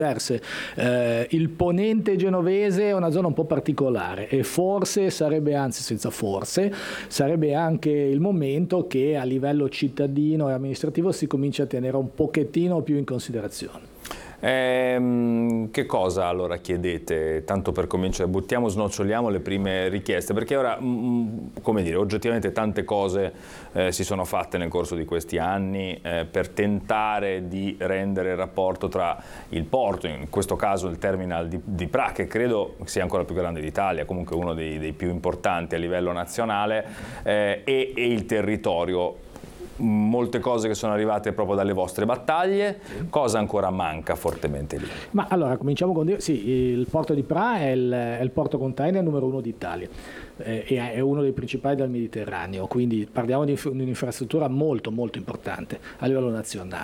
Il ponente genovese è una zona un po' particolare e forse sarebbe, anzi senza forse, sarebbe anche il momento che a livello cittadino e amministrativo si comincia a tenere un pochettino più in considerazione. Che cosa allora chiedete, tanto per cominciare, snoccioliamo le prime richieste, perché ora, come dire, oggettivamente tante cose si sono fatte nel corso di questi anni per tentare di rendere il rapporto tra il porto, in questo caso il terminal di Pra, che credo sia ancora più grande d'Italia, comunque uno dei più importanti a livello nazionale, e il territorio. Molte cose che sono arrivate proprio dalle vostre battaglie. Cosa ancora manca fortemente lì? Ma allora cominciamo con dire, sì, il porto di Pra è il porto container numero 1 d'Italia, è uno dei principali del Mediterraneo, quindi parliamo di un'infrastruttura molto molto importante a livello nazionale.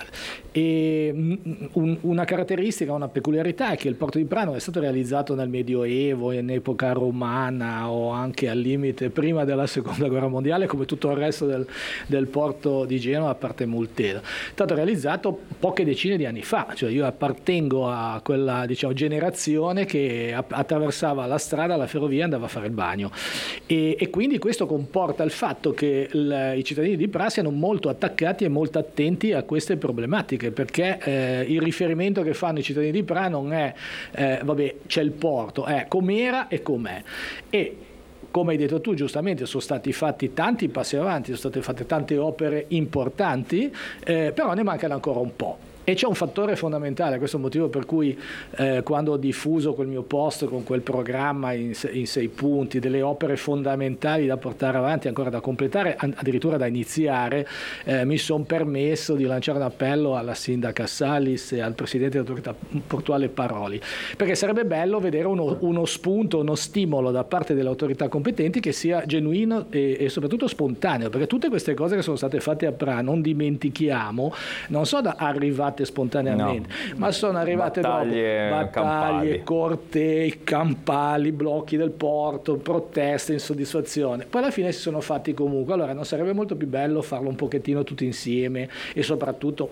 E una caratteristica, una peculiarità è che il porto di Pra non è stato realizzato nel Medioevo, in epoca romana o anche al limite prima della seconda guerra mondiale, come tutto il resto del porto di Genova, a parte Multedo. È stato realizzato poche decine di anni fa, cioè io appartengo a quella, diciamo, generazione che attraversava la strada, la ferrovia e andava a fare il bagno. E quindi questo comporta il fatto che i cittadini di Pra siano molto attaccati e molto attenti a queste problematiche, perché il riferimento che fanno i cittadini di Pra non è vabbè, c'è il porto, è com'era e com'è. E come hai detto tu giustamente, sono stati fatti tanti passi avanti, sono state fatte tante opere importanti, però ne mancano ancora un po'. E c'è un fattore fondamentale, questo è il motivo per cui quando ho diffuso quel mio post con quel programma in 6 punti, delle opere fondamentali da portare avanti, ancora da completare, addirittura da iniziare, mi sono permesso di lanciare un appello alla sindaca Salis e al presidente dell'autorità portuale Paroli, perché sarebbe bello vedere uno spunto, uno stimolo da parte delle autorità competenti che sia genuino e soprattutto spontaneo, perché tutte queste cose che sono state fatte a Pra, non dimentichiamo, non sono arrivate spontaneamente, no, ma sono arrivate battaglie, cortei, campali, blocchi del porto, proteste, insoddisfazione. Poi alla fine si sono fatti comunque. Allora non sarebbe molto più bello farlo un pochettino tutti insieme e soprattutto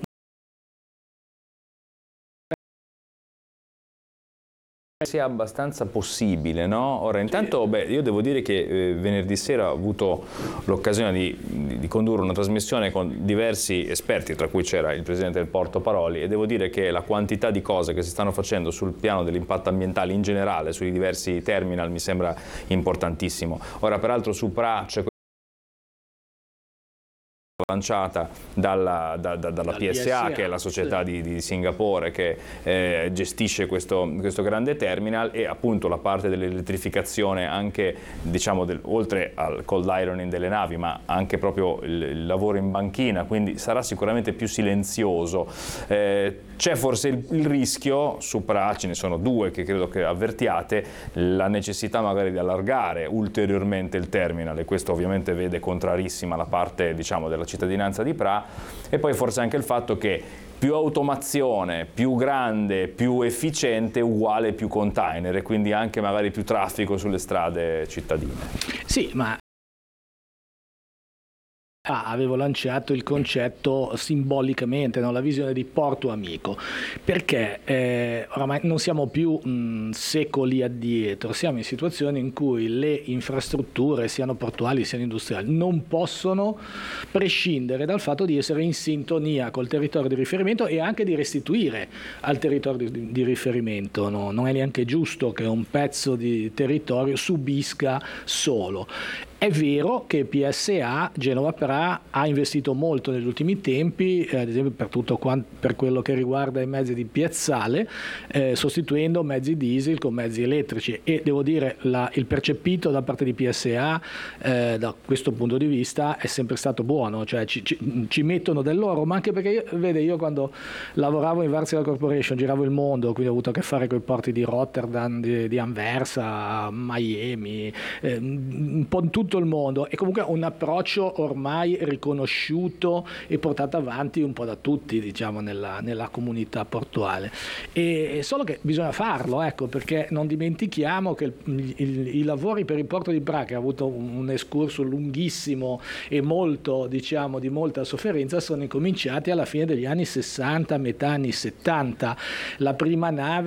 sia abbastanza possibile, no? Ora intanto io devo dire che venerdì sera ho avuto l'occasione di condurre una trasmissione con diversi esperti, tra cui c'era il presidente del Porto Paroli, e devo dire che la quantità di cose che si stanno facendo sul piano dell'impatto ambientale in generale, sui diversi terminal, mi sembra importantissimo. Ora peraltro su Pra c'è lanciata dalla PSA, che è la società di Singapore che gestisce questo grande terminal, e appunto la parte dell'elettrificazione anche, diciamo, oltre al cold ironing delle navi, ma anche proprio il lavoro in banchina, quindi sarà sicuramente più silenzioso. C'è forse il rischio, su Pra ce ne sono 2 che credo che avvertiate, la necessità magari di allargare ulteriormente il terminal, e questo ovviamente vede contrarissima la parte, diciamo, della cittadinanza di Pra, e poi forse anche il fatto che più automazione, più grande, più efficiente uguale più container, e quindi anche magari più traffico sulle strade cittadine. Sì, ma avevo lanciato il concetto simbolicamente, no? La visione di porto amico, perché oramai non siamo più secoli addietro, siamo in situazioni in cui le infrastrutture, siano portuali siano industriali, non possono prescindere dal fatto di essere in sintonia col territorio di riferimento e anche di restituire al territorio di riferimento. No? Non è neanche giusto che un pezzo di territorio subisca solo. È vero che PSA Genova Pra ha investito molto negli ultimi tempi, ad esempio per quello che riguarda i mezzi di piazzale, sostituendo mezzi diesel con mezzi elettrici, e devo dire il percepito da parte di PSA da questo punto di vista è sempre stato buono, cioè ci mettono del loro, ma anche perché io quando lavoravo in Wärtsilä Corporation giravo il mondo, quindi ho avuto a che fare con i porti di Rotterdam, di Anversa, Miami, un po' in tutto tutto il mondo, è comunque un approccio ormai riconosciuto e portato avanti un po' da tutti, diciamo, nella comunità portuale. E solo che bisogna farlo, ecco, perché non dimentichiamo che i lavori per il porto di Praga, che ha avuto un escurso lunghissimo e molto, diciamo, di molta sofferenza, sono incominciati alla fine degli anni 60, metà anni 70. La prima nave